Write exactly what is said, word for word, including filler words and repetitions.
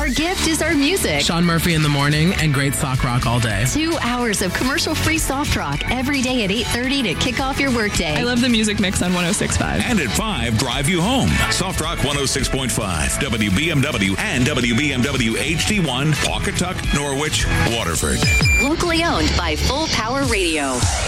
gift is our music. Sean Murphy in the morning and great sock rock all day. Two hours of commercial-free soft rock every day at eight thirty to kick off your workday. I love the music mix on one oh six point five. And at five, drive you home. Soft Rock one oh six point five, W B M W and W B M W H D one, Pawcatuck, Norwich, Waterford. Locally owned by Full Power Radio.